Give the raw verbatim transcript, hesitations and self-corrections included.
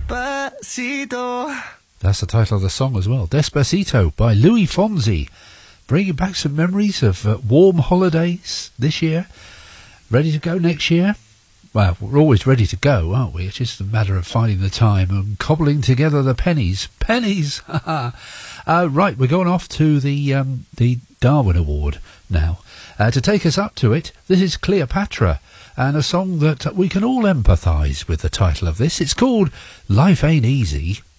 Despacito. That's the title of the song as well. Despacito by Louis Fonsi. Bringing back some memories of uh, warm holidays this year. Ready to go next year? Well, we're always ready to go, aren't we? It's just a matter of finding the time and cobbling together the pennies. Pennies! uh, right, we're going off to the um, the Darwin Award now. Uh, to take us up to it, this is Cleopatra, and a song that we can all empathise with the title of this. It's called Life Ain't Easy.